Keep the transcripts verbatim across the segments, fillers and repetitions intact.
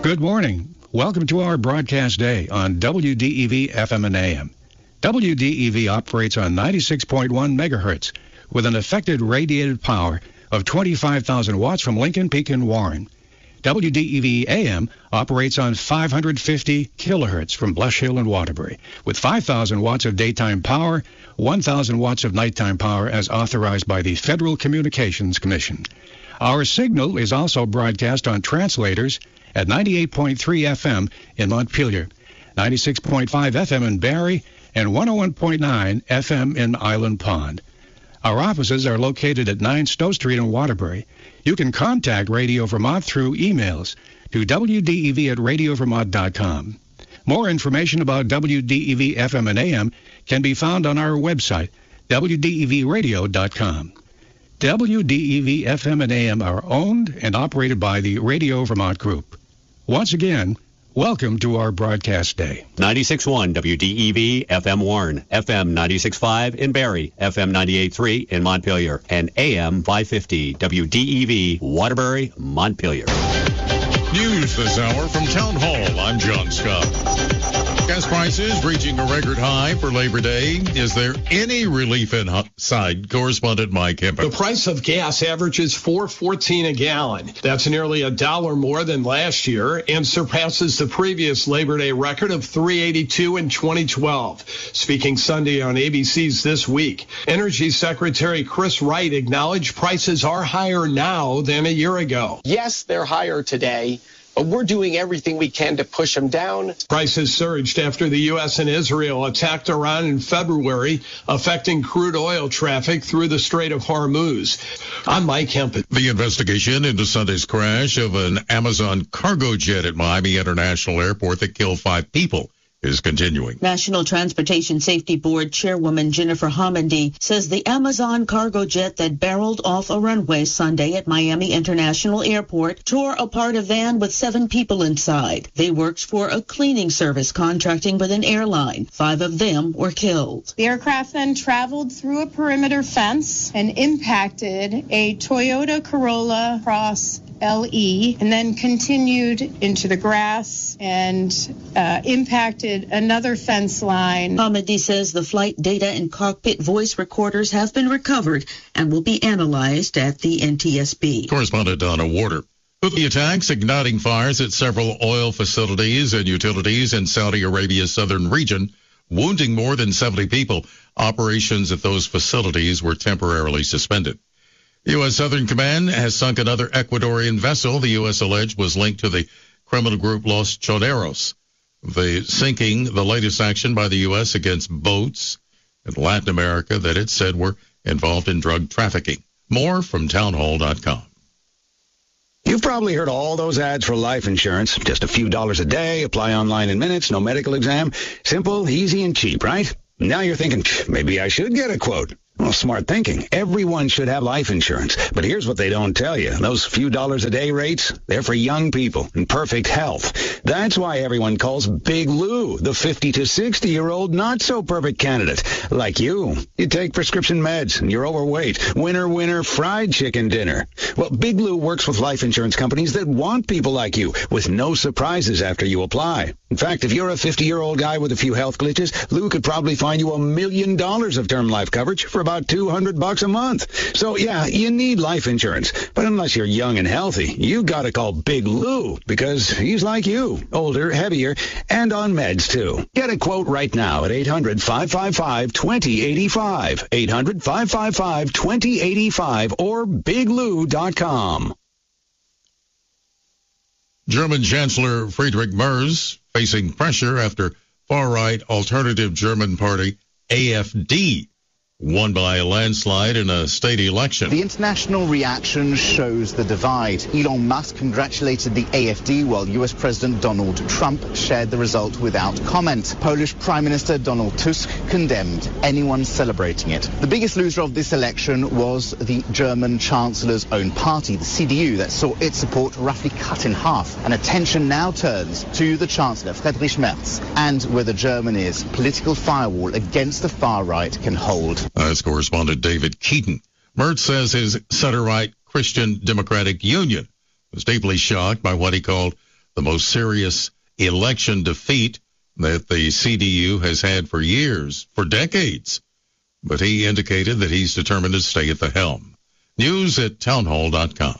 Good morning. Welcome to our broadcast day on W D E V F M and A M. W D E V operates on ninety-six point one megahertz with an affected radiated power of twenty-five thousand watts from Lincoln Peak and Warren. W D E V A M operates on five hundred fifty kilohertz from Blush Hill and Waterbury with five thousand watts of daytime power, one thousand watts of nighttime power as authorized by the Federal Communications Commission. Our signal is also broadcast on translators at ninety-eight point three F M in Montpelier, ninety-six point five F M in Barrie, and one oh one point nine F M in Island Pond. Our offices are located at nine Stowe Street in Waterbury. You can contact Radio Vermont through emails to W D E V at radio vermont dot com. More information about W D E V F M and A M can be found on our website, W D E V radio dot com. W D E V F M and A M are owned and operated by the Radio Vermont Group. Once again, welcome to our broadcast day. ninety-six point one W D E V F M Warren, F M ninety-six point five in Barrie, F M ninety-eight point three in Montpelier, and A M five fifty W D E V Waterbury, Montpelier. News this hour from Town Hall. I'm John Scott. Gas prices reaching a record high for Labor Day. Is there any relief in sight? Correspondent Mike Hempen. The price of gas averages four fourteen a gallon. That's nearly a dollar more than last year and surpasses the previous Labor Day record of three eighty-two in twenty twelve. Speaking Sunday on A B C's This Week, Energy Secretary Chris Wright acknowledged prices are higher now than a year ago. Yes, they're higher today, but we're doing everything we can to push them down. Prices surged after the U S and Israel attacked Iran in February, affecting crude oil traffic through the Strait of Hormuz. I'm Mike Hempen. The investigation into Sunday's crash of an Amazon cargo jet at Miami International Airport that killed five people is continuing. National Transportation Safety Board Chairwoman Jennifer Homendy says the Amazon cargo jet that barreled off a runway Sunday at Miami International Airport tore apart a van with seven people inside. They worked for a cleaning service contracting with an airline. Five of them were killed. The aircraft then traveled through a perimeter fence and impacted a Toyota Corolla Cross L E and then continued into the grass and uh, impacted another fence line. Homendy says the flight data and cockpit voice recorders have been recovered and will be analyzed at the N T S B. Correspondent Donna Warder. Houthi attacks igniting fires at several oil facilities and utilities in Saudi Arabia's southern region, wounding more than seventy people. Operations at those facilities were temporarily suspended. U S. Southern Command has sunk another Ecuadorian vessel the U S alleged was linked to the criminal group Los Choneros. The sinking, the latest action by the U S against boats in Latin America that it said were involved in drug trafficking. More from townhall dot com. You've probably heard all those ads for life insurance. Just a few dollars a day, apply online in minutes, no medical exam. Simple, easy, and cheap, right? Now you're thinking, maybe I should get a quote. Well, smart thinking. Everyone should have life insurance. But here's what they don't tell you. Those few dollars a day rates, they're for young people in perfect health. That's why everyone calls Big Lou the fifty to sixty-year-old not-so-perfect candidate. Like you. You take prescription meds and you're overweight. Winner, winner, fried chicken dinner. Well, Big Lou works with life insurance companies that want people like you with no surprises after you apply. In fact, if you're a fifty-year-old guy with a few health glitches, Lou could probably find you a million dollars of term life coverage for about two hundred bucks a month. So, yeah, you need life insurance. But unless you're young and healthy, you got to call Big Lou because he's like you, older, heavier, and on meds, too. Get a quote right now at eight hundred, five five five, two oh eight five, eight hundred, five five five, two oh eight five, or big lou dot com. German Chancellor Friedrich Merz facing pressure after far-right alternative German party A F D won by a landslide in a state election. The international reaction shows the divide. Elon Musk congratulated the A F D while U S President Donald Trump shared the result without comment. Polish Prime Minister Donald Tusk condemned anyone celebrating it. The biggest loser of this election was the German Chancellor's own party, the C D U, that saw its support roughly cut in half. And attention now turns to the Chancellor, Friedrich Merz, and whether Germany's political firewall against the far right can hold. That's correspondent David Keaton. Merz says his center-right Christian Democratic Union was deeply shocked by what he called the most serious election defeat that the C D U has had for years, for decades. But he indicated that he's determined to stay at the helm. News at townhall dot com.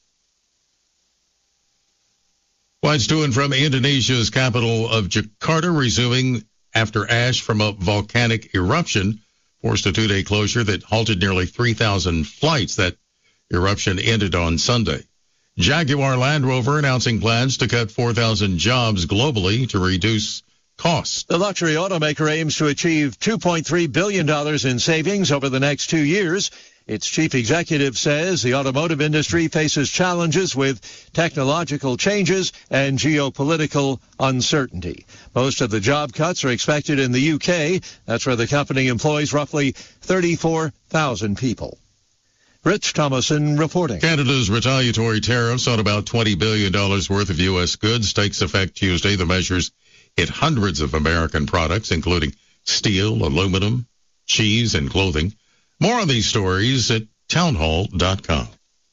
Flights to and from Indonesia's capital of Jakarta resuming after ash from a volcanic eruption forced a two-day closure that halted nearly three thousand flights. That eruption ended on Sunday. Jaguar Land Rover announcing plans to cut four thousand jobs globally to reduce costs. The luxury automaker aims to achieve two point three billion dollars in savings over the next two years. Its chief executive says the automotive industry faces challenges with technological changes and geopolitical uncertainty. Most of the job cuts are expected in the U K. That's where the company employs roughly thirty-four thousand people. Rich Thomason reporting. Canada's retaliatory tariffs on about twenty billion dollars worth of U S goods takes effect Tuesday. The measures hit hundreds of American products, including steel, aluminum, cheese, and clothing. More on these stories at townhall dot com.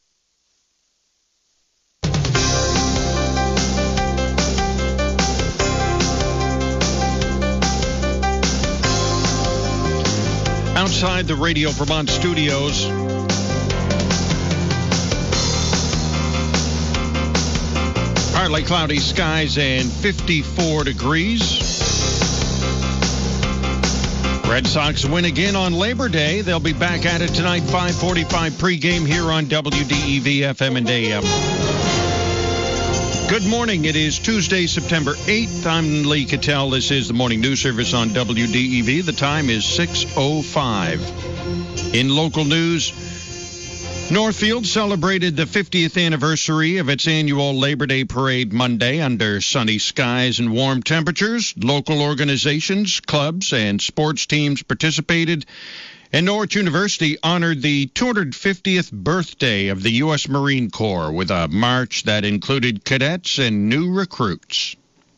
Outside the Radio Vermont studios, partly cloudy skies and fifty-four degrees. Red Sox win again on Labor Day. They'll be back at it tonight, five forty-five pregame here on W D E V F M and A M. Good morning. It is Tuesday, September eighth. I'm Lee Cattell. This is the Morning News Service on W D E V. The time is six oh five. In local news, Northfield celebrated the fiftieth anniversary of its annual Labor Day Parade Monday under sunny skies and warm temperatures. Local organizations, clubs, and sports teams participated, and Norwich University honored the two hundred fiftieth birthday of the U S Marine Corps with a march that included cadets and new recruits.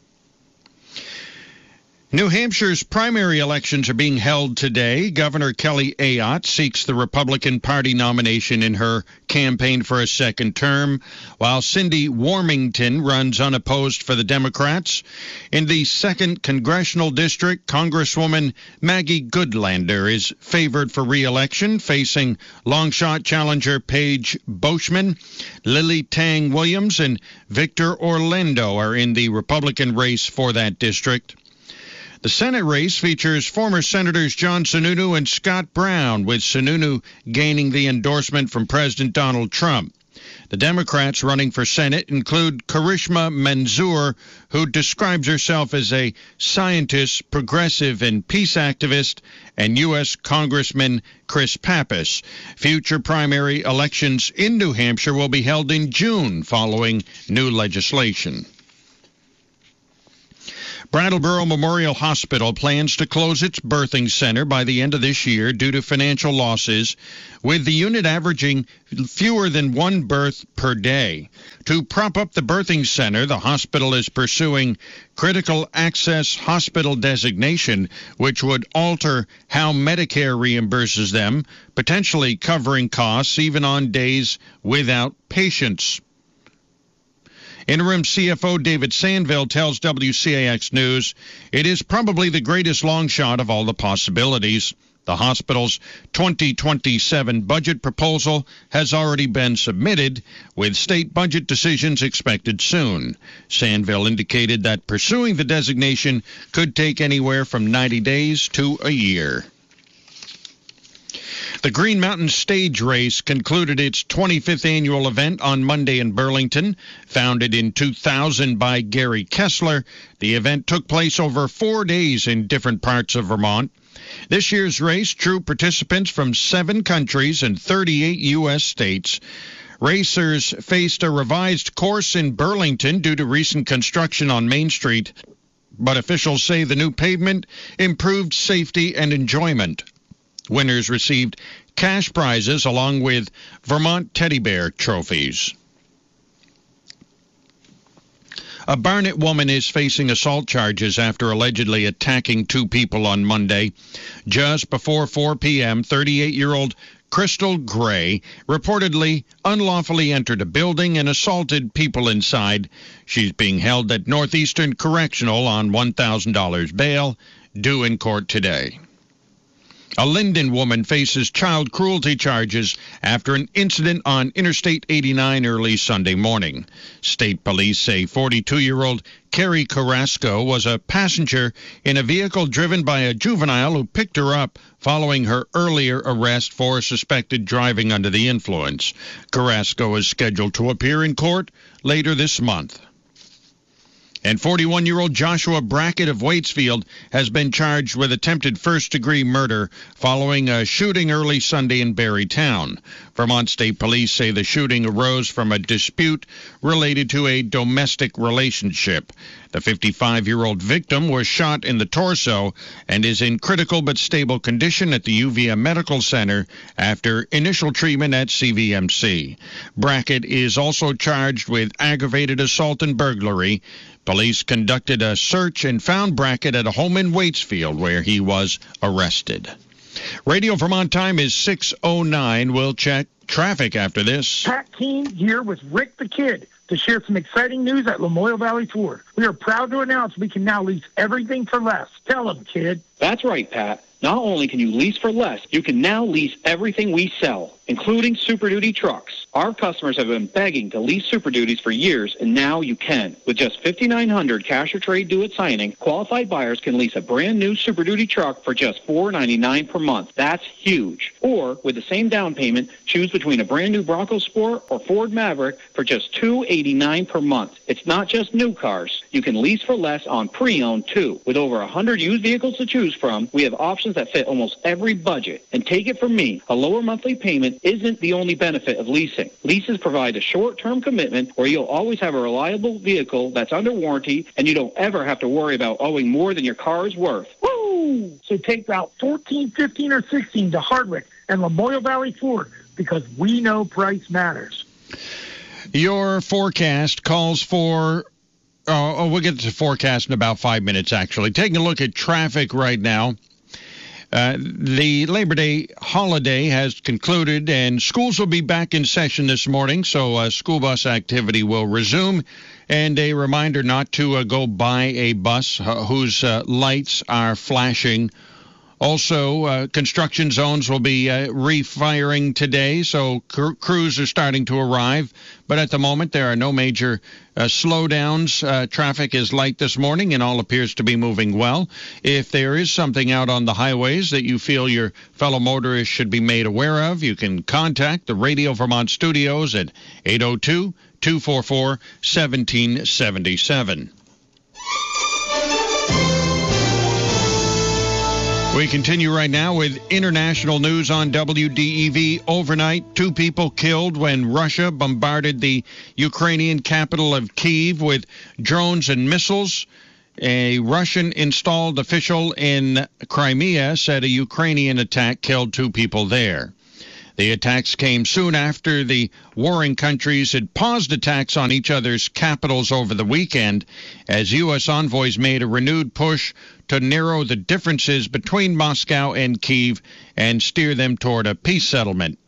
New Hampshire's primary elections are being held today. Governor Kelly Ayotte seeks the Republican Party nomination in her campaign for a second term, while Cindy Warmington runs unopposed for the Democrats. In the second Congressional District, Congresswoman Maggie Goodlander is favored for re-election, facing long-shot challenger Paige Boschman. Lily Tang Williams and Victor Orlando are in the Republican race for that district. The Senate race features former Senators John Sununu and Scott Brown, with Sununu gaining the endorsement from President Donald Trump. The Democrats running for Senate include Karishma Manzoor, who describes herself as a scientist, progressive, and peace activist, and U S Congressman Chris Pappas. Future primary elections in New Hampshire will be held in June following new legislation. Brattleboro Memorial Hospital plans to close its birthing center by the end of this year due to financial losses, with the unit averaging fewer than one birth per day. To prop up the birthing center, the hospital is pursuing critical access hospital designation, which would alter how Medicare reimburses them, potentially covering costs even on days without patients. Interim C F O David Sandville tells W C A X News it is probably the greatest long shot of all the possibilities. The hospital's twenty twenty-seven budget proposal has already been submitted, with state budget decisions expected soon. Sandville indicated that pursuing the designation could take anywhere from ninety days to a year. The Green Mountain Stage Race concluded its twenty-fifth annual event on Monday in Burlington. Founded in two thousand by Gary Kessler, the event took place over four days in different parts of Vermont. This year's race drew participants from seven countries and thirty-eight U S states. Racers faced a revised course in Burlington due to recent construction on Main Street, but officials say the new pavement improved safety and enjoyment. Winners received cash prizes along with Vermont Teddy Bear trophies. A Barnet woman is facing assault charges after allegedly attacking two people on Monday. Just before four p.m., thirty-eight-year-old Crystal Gray reportedly unlawfully entered a building and assaulted people inside. She's being held at Northeastern Correctional on one thousand dollars bail, due in court today. A Linden woman faces child cruelty charges after an incident on Interstate eighty-nine early Sunday morning. State police say forty-two-year-old Carrie Carrasco was a passenger in a vehicle driven by a juvenile who picked her up following her earlier arrest for suspected driving under the influence. Carrasco is scheduled to appear in court later this month. And forty-one-year-old Joshua Brackett of Waitsfield has been charged with attempted first-degree murder following a shooting early Sunday in Barrytown. Vermont State Police say the shooting arose from a dispute related to a domestic relationship. The fifty-five-year-old victim was shot in the torso and is in critical but stable condition at the U V M Medical Center after initial treatment at C V M C. Brackett is also charged with aggravated assault and burglary. Police conducted a search and found Brackett at a home in Waitsfield where he was arrested. Radio Vermont time is six oh nine. We'll check traffic after this. Pat Keene here with Rick the Kid to share some exciting news at Lamoille Valley Ford. We are proud to announce we can now lease everything for less. Tell them, kid. That's right, Pat. Not only can you lease for less, you can now lease everything we sell, including Super Duty trucks. Our customers have been begging to lease Super Duties for years, and now you can. With just fifty-nine hundred dollars cash or trade due at signing, qualified buyers can lease a brand new Super Duty truck for just four ninety-nine per month. That's huge. Or, with the same down payment, choose between a brand new Bronco Sport or Ford Maverick for just two eighty-nine per month. It's not just new cars. You can lease for less on pre-owned, too. With over one hundred used vehicles to choose from, we have options that fit almost every budget. And take it from me, a lower monthly payment isn't the only benefit of leasing. Leases provide a short-term commitment where you'll always have a reliable vehicle that's under warranty, and you don't ever have to worry about owing more than your car is worth. Woo! So take Route fourteen, fifteen, or sixteen to Hardwick and Lamoille Valley Ford, because we know price matters. Your forecast calls for Uh, oh, we'll get to the forecast in about five minutes, actually. Taking a look at traffic right now. Uh, the Labor Day holiday has concluded, and schools will be back in session this morning, so uh, school bus activity will resume. And a reminder not to uh, go by a bus uh, whose uh, lights are flashing. Also, uh, construction zones will be uh, refiring today, so cr- crews are starting to arrive. But at the moment, there are no major uh, slowdowns. Uh, traffic is light this morning and all appears to be moving well. If there is something out on the highways that you feel your fellow motorists should be made aware of, you can contact the Radio Vermont studios at eight oh two, two four four, one seven seven seven. We continue right now with international news on W D E V. Overnight, two people killed when Russia bombarded the Ukrainian capital of Kyiv with drones and missiles. A Russian-installed official in Crimea said a Ukrainian attack killed two people there. The attacks came soon after the warring countries had paused attacks on each other's capitals over the weekend, as U S envoys made a renewed push to narrow the differences between Moscow and Kyiv and steer them toward a peace settlement.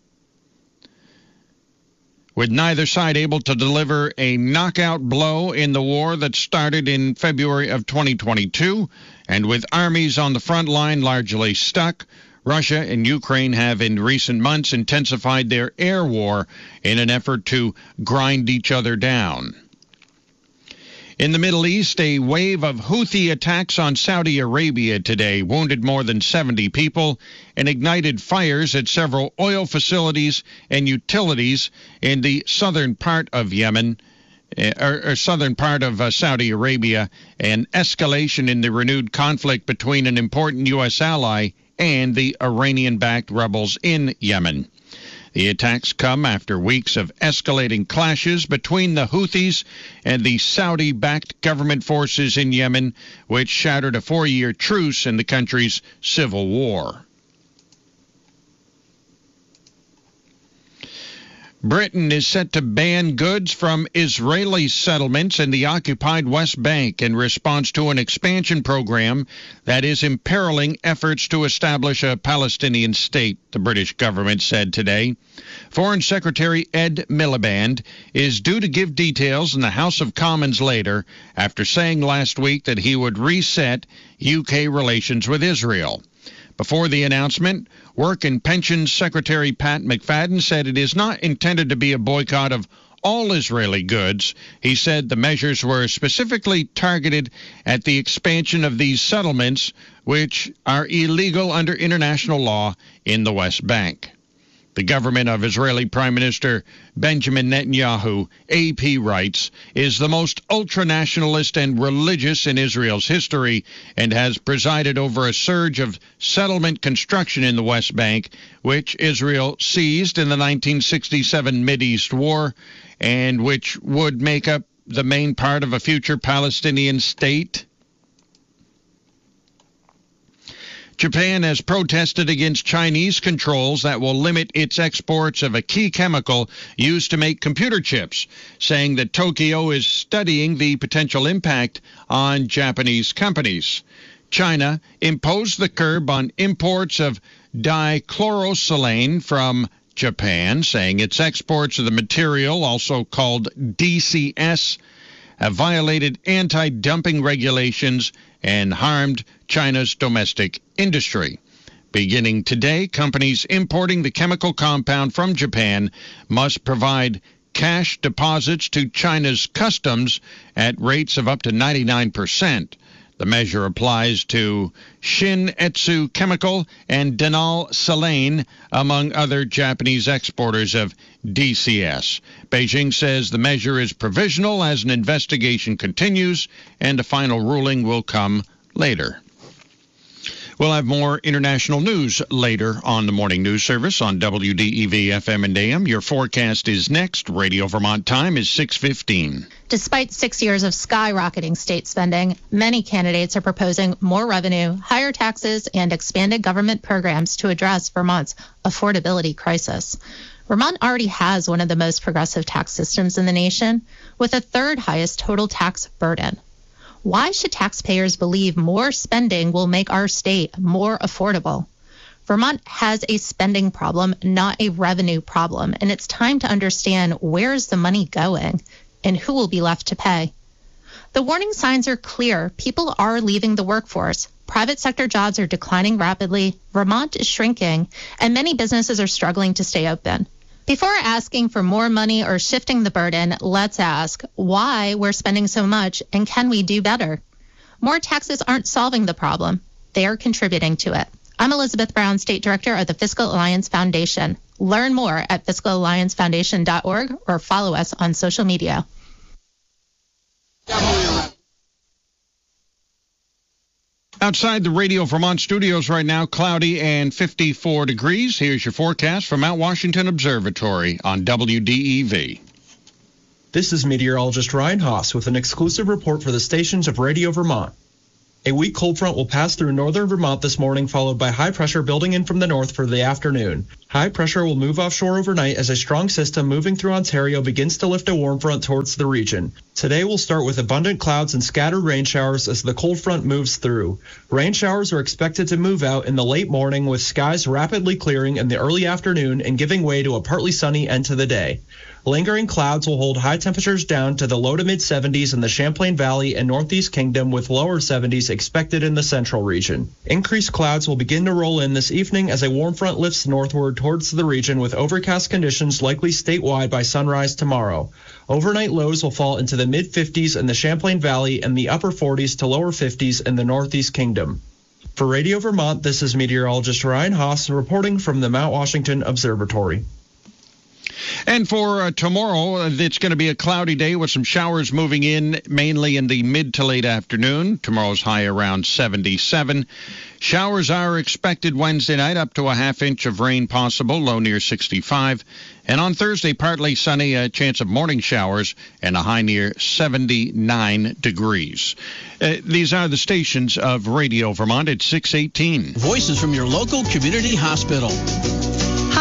With neither side able to deliver a knockout blow in the war that started in February of twenty twenty-two, and with armies on the front line largely stuck, Russia and Ukraine have in recent months intensified their air war in an effort to grind each other down. In the Middle East, a wave of Houthi attacks on Saudi Arabia today wounded more than seventy people and ignited fires at several oil facilities and utilities in the southern part of Yemen, or, or southern part of uh, Saudi Arabia, and escalation in the renewed conflict between an important U S ally and the Iranian-backed rebels in Yemen. The attacks come after weeks of escalating clashes between the Houthis and the Saudi-backed government forces in Yemen, which shattered a four-year truce in the country's civil war. Britain is set to ban goods from Israeli settlements in the occupied West Bank in response to an expansion program that is imperiling efforts to establish a Palestinian state, the British government said today. Foreign Secretary Ed Miliband is due to give details in the House of Commons later after saying last week that he would reset U K relations with Israel. Before the announcement, Work and Pensions Secretary Pat McFadden said it is not intended to be a boycott of all Israeli goods. He said the measures were specifically targeted at the expansion of these settlements, which are illegal under international law in the West Bank. The government of Israeli Prime Minister Benjamin Netanyahu, A P writes, is the most ultra-nationalist and religious in Israel's history and has presided over a surge of settlement construction in the West Bank, which Israel seized in the nineteen sixty-seven Mideast War and which would make up the main part of a future Palestinian state. Japan has protested against Chinese controls that will limit its exports of a key chemical used to make computer chips, saying that Tokyo is studying the potential impact on Japanese companies. China imposed the curb on imports of dichlorosilane from Japan, saying its exports of the material, also called D C S, have violated anti-dumping regulations and harmed China's domestic industry. Beginning today, companies importing the chemical compound from Japan must provide cash deposits to China's customs at rates of up to ninety-nine percent. The measure applies to Shin Etsu Chemical and Denal Silane, among other Japanese exporters of D C S. Beijing says the measure is provisional as an investigation continues, and a final ruling will come later. We'll have more international news later on the morning news service on W D E V F M and A M. Your forecast is next. Radio Vermont time is six fifteen. Despite six years of skyrocketing state spending, many candidates are proposing more revenue, higher taxes, and expanded government programs to address Vermont's affordability crisis. Vermont already has one of the most progressive tax systems in the nation, with a third highest total tax burden. Why should taxpayers believe more spending will make our state more affordable? Vermont has a spending problem, not a revenue problem, and it's time to understand where's the money going and who will be left to pay. The warning signs are clear. People are leaving the workforce. Private sector jobs are declining rapidly. Vermont is shrinking, and many businesses are struggling to stay open. Before asking for more money or shifting the burden, let's ask why we're spending so much and can we do better? More taxes aren't solving the problem. They are contributing to it. I'm Elizabeth Brown, State Director of the Fiscal Alliance Foundation. Learn more at fiscal alliance foundation dot org or follow us on social media. Outside the Radio Vermont studios right now, cloudy and fifty-four degrees. Here's your forecast from Mount Washington Observatory on W D E V. This is meteorologist Ryan Haas with an exclusive report for the stations of Radio Vermont. A weak cold front will pass through northern Vermont this morning, followed by high pressure building in from the north for the afternoon. High pressure will move offshore overnight as a strong system moving through Ontario begins to lift a warm front towards the region. Today will start with abundant clouds and scattered rain showers as the cold front moves through. Rain showers are expected to move out in the late morning, with skies rapidly clearing in the early afternoon and giving way to a partly sunny end to the day. Lingering clouds will hold high temperatures down to the low to mid seventies in the Champlain Valley and Northeast Kingdom, with lower seventies expected in the central region. Increased clouds will begin to roll in this evening as a warm front lifts northward towards the region, with overcast conditions likely statewide by sunrise tomorrow. Overnight lows will fall into the mid fifties in the Champlain Valley and the upper forties to lower fifties in the Northeast Kingdom. For Radio Vermont, this is meteorologist Ryan Haas reporting from the Mount Washington Observatory. And for uh, tomorrow, uh, it's going to be a cloudy day with some showers moving in mainly in the mid to late afternoon. Tomorrow's high around seventy-seven. Showers are expected Wednesday night, up to a half inch of rain possible, low near sixty-five. And on Thursday, partly sunny, a chance of morning showers, and a high near seventy-nine degrees. Uh, these are the stations of Radio Vermont at six eighteen. Voices from your local community hospital. Hi,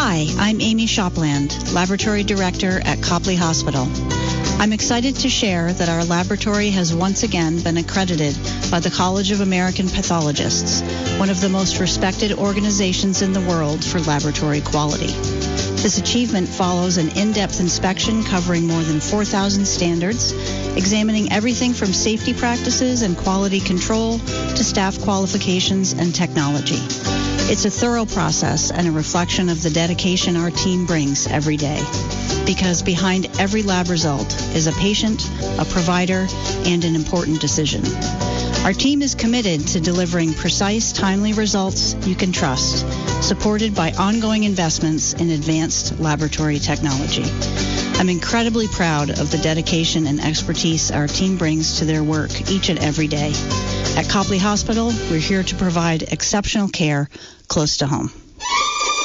Hi, I'm Amy Shopland, Laboratory Director at Copley Hospital. I'm excited to share that our laboratory has once again been accredited by the College of American Pathologists, one of the most respected organizations in the world for laboratory quality. This achievement follows an in-depth inspection covering more than four thousand standards, examining everything from safety practices and quality control to staff qualifications and technology. It's a thorough process and a reflection of the dedication our team brings every day. Because behind every lab result is a patient, a provider, and an important decision. Our team is committed to delivering precise, timely results you can trust, supported by ongoing investments in advanced laboratory technology. I'm incredibly proud of the dedication and expertise our team brings to their work each and every day. At Copley Hospital, we're here to provide exceptional care close to home.